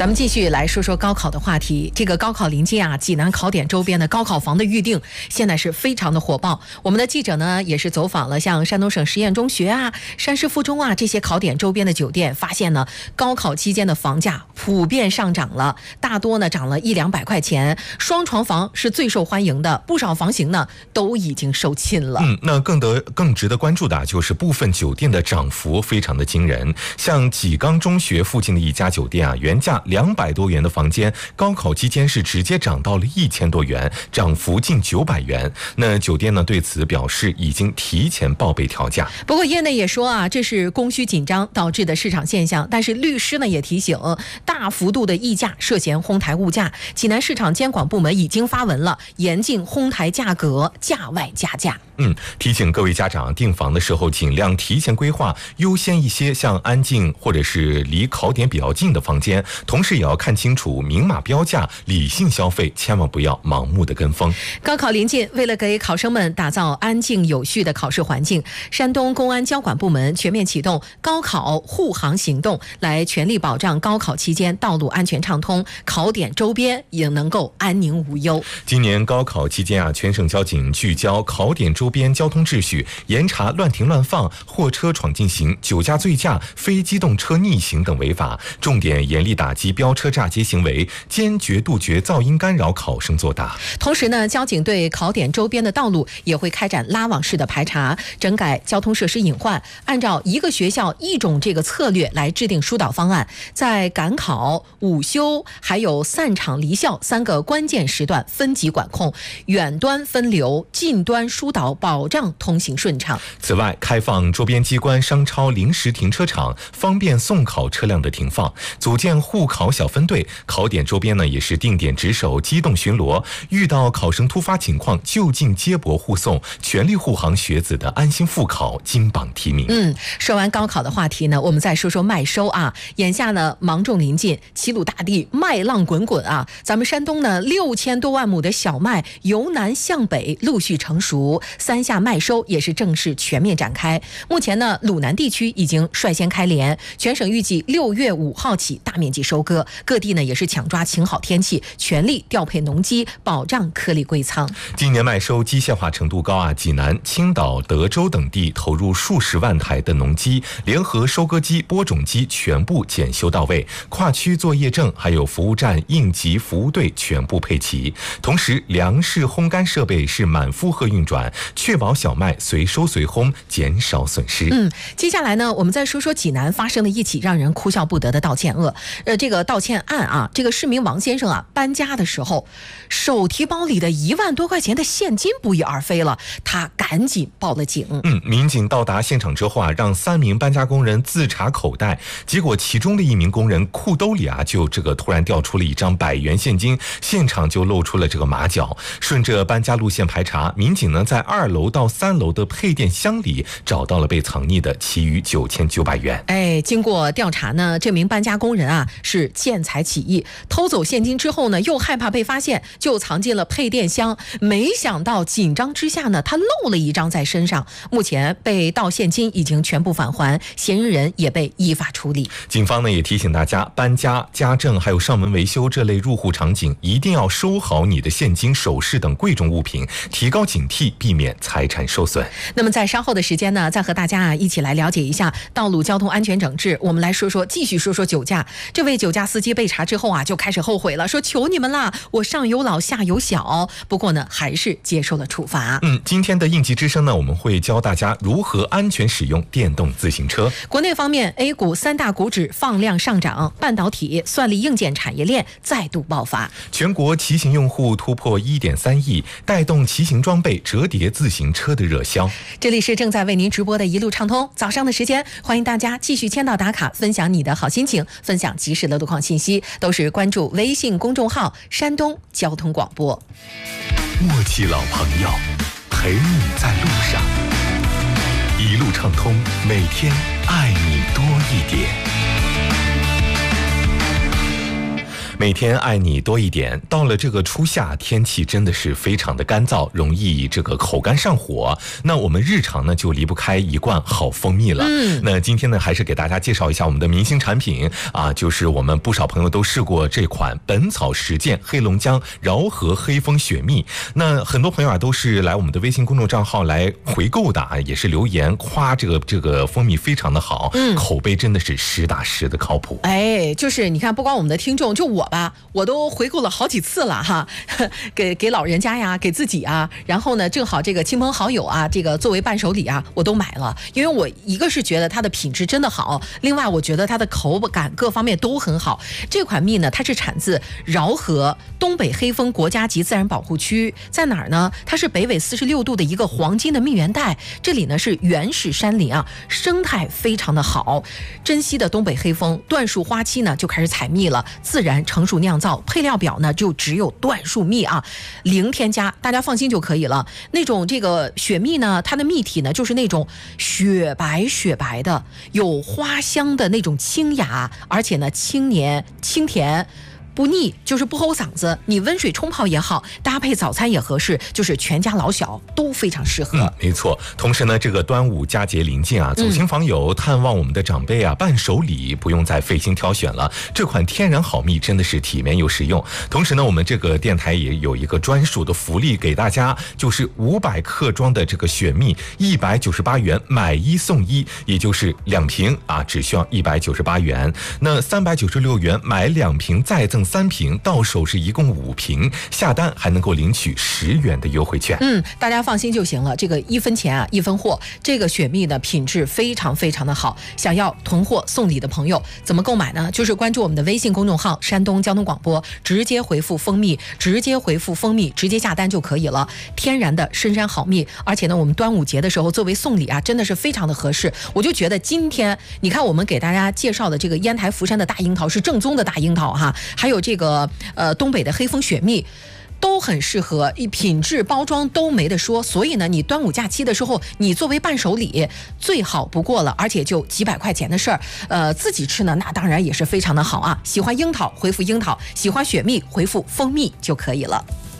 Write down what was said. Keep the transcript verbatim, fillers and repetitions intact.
咱们继续来说说高考的话题。这个高考临近啊，济南考点周边的高考房的预定现在是非常的火爆。我们的记者呢也是走访了像山东省实验中学啊、山师附中啊这些考点周边的酒店，发现呢高考期间的房价普遍上涨了，大多呢涨了一两百块钱。双床房是最受欢迎的，不少房型呢都已经售罄了。 嗯，那更得更值得关注的啊，就是部分酒店的涨幅非常的惊人。像济冈中学附近的一家酒店啊，原价两百多元的房间，高考期间是直接涨到了一千多元，涨幅近九百元。那酒店呢对此表示已经提前报备调价。 不过业内也说啊，这是供需紧张导致的市场现象。但是律师呢也提醒，大幅度的溢价涉嫌哄抬物价。济南市场监管部门已经发文了，严禁哄抬价格、价外加价。 嗯，提醒各位家长订房的时候尽量提前规划，优先一些像安静或者是离考点比较近的房间，同时也要看清楚明码标价，理性消费，千万不要盲目的跟风。 高考临近，为了给考生们打造安静有序的考试环境，山东公安交管部门全面启动高考护航行动，来全力保障高考期间道路安全畅通，考点周边也能够安宁无忧。 今年高考期间啊，全省交警聚焦考点周边交通秩序，严查乱停乱放、货车闯进行、酒驾醉驾、非机动车逆行等违法，重点严厉打击飙车炸街行为，坚决杜绝噪音干扰考生作答。 同时呢，交警对考点周边的道路也会开展拉网式的排查，整改交通设施隐患，按照一个学校一种这个策略来制定疏导方案，在赶考、午休还有散场离校三个关键时段分级管控，远端分流，近端疏导，保障通行顺畅。 此外，开放周边机关、商超临时停车场，方便送考车辆的停放，组建护考小分队，考点周边呢也是定点值守、机动巡逻，遇到考生突发情况就近接驳护送，全力护航学子的安心复考、金榜题名。 嗯，说完高考的话题呢，我们再说说麦收啊。眼下呢，芒种临近，齐鲁大地麦浪滚滚啊。咱们山东呢，六千多万亩的小麦由南向北陆续成熟，三下麦收也是正式全面展开。目前呢，鲁南地区已经率先开镰，全省预计六月五号起大面积收割，各地呢也是抢抓晴好天气，全力调配农机，保障颗粒归仓。 今年麦收机械化程度高啊，济南、青岛、德州等地投入数十万台的农机，联合收割机、播种机全部检修到位，跨区作业证还有服务站、应急服务队全部配齐，同时粮食烘干设备是满负荷运转，确保小麦随收随烘，减少损失。 嗯，接下来呢，我们再说说济南发生的一起让人哭笑不得的盗窃恶。呃，这个盗窃案啊，这个市民王先生啊，搬家的时候，手提包里的一万多块钱的现金不翼而飞了，他赶紧报了警。 嗯，民警到达现场之后啊，让三名搬家工人自查口袋，结果其中的一名工人裤兜里啊，就这个突然掉出了一张百元现金，现场就露出了这个马脚。顺着搬家路线排查，民警呢在二楼到三楼的配电箱里找到了被藏匿的其余九千九百元。 哎，经过调查呢，这名搬家工人啊是见财起意，偷走现金之后呢，又害怕被发现，就藏进了配电箱。没想到紧张之下呢，他漏了一张在身上。目前被盗现金已经全部返还，嫌疑人也被依法处理。 警方呢也提醒大家，搬家、家政还有上门维修这类入户场景，一定要收好你的现金、首饰等贵重物品，提高警惕，避免财产受损。 那么在稍后的时间呢，再和大家啊一起来了解一下道路交通安全整治。我们来说说，继续说说酒驾。这位酒驾司机被查之后啊，就开始后悔了，说求你们啦，我上有老下有小。不过呢，还是接受了处罚。 嗯，今天的应急之声呢，我们会教大家如何安全使用电动自行车。 国内方面 ，A 股三大股指放量上涨，半导体、算力硬件产业链再度爆发。 全国骑行用户突破 一点三亿，带动骑行装备、折叠自行车的热销。 这里是正在为您直播的一路畅通，早上的时间，欢迎大家继续签到打卡，分享你的好心情，分享及时的路况信息，都是关注微信公众号山东交通广播。 默契老朋友，陪你在路上，一路畅通，每天爱你多一点。 每天爱你多一点。到了这个初夏，天气真的是非常的干燥，容易这个口干上火。那我们日常呢就离不开一罐好蜂蜜了。嗯，那今天呢还是给大家介绍一下我们的明星产品啊，就是我们不少朋友都试过这款本草实践黑龙江饶河黑蜂雪蜜。那很多朋友啊都是来我们的微信公众账号来回购的啊，也是留言夸这个这个蜂蜜非常的好，嗯，口碑真的是实打实的靠谱。 哎，就是你看，不光我们的听众，就我吧，我都回购了好几次了哈，给给老人家呀，给自己啊，然后呢，正好这个亲朋好友啊，这个作为伴手礼啊，我都买了。因为我一个是觉得它的品质真的好，另外我觉得它的口感各方面都很好。这款蜜呢，它是产自饶河东北黑蜂国家级自然保护区，在哪儿呢？它是北纬四十六度的一个黄金的蜜源带，这里呢是原始山林啊，生态非常的好。珍稀的东北黑蜂椴树花期呢就开始采蜜了，自然成熟酿造，配料表呢就只有椴树蜜啊，零添加，大家放心就可以了。那种这个雪蜜呢，它的蜜体呢就是那种雪白雪白的，有花香的那种清雅，而且呢清黏清甜。不腻，就是不齁嗓子，你温水冲泡也好，搭配早餐也合适，就是全家老小都非常适合。 嗯，没错。同时呢，这个端午佳节临近啊，走亲访友、嗯、探望我们的长辈啊，伴手礼不用再费心挑选了。这款天然好蜜真的是体面又实用。同时呢，我们这个电台也有一个专属的福利给大家，就是五百克装的这个雪蜜，一百九十八元买一送一，也就是两瓶啊，只需要一百九十八元。那三百九十六元买两瓶再赠三瓶，到手是一共五瓶，下单还能够领取十元的优惠券。 嗯，大家放心就行了，这个一分钱啊一分货。这个雪蜜的品质非常非常的好，想要囤货送礼的朋友怎么购买呢？就是关注我们的微信公众号山东交通广播，直接回复蜂蜜，直接回复蜂蜜，直接下单就可以了。天然的深山好蜜，而且呢，我们端午节的时候作为送礼啊，真的是非常的合适。我就觉得今天你看我们给大家介绍的这个烟台福山的大樱桃是正宗的大樱桃哈，还有这个呃东北的黑蜂雪蜜。都很适合，品质包装都没得说，所以呢，你端午假期的时候，你作为伴手礼最好不过了，而且就几百块钱的事儿，呃，自己吃呢，那当然也是非常的好啊。喜欢樱桃回复樱桃，喜欢雪蜜回复蜂蜜就可以了。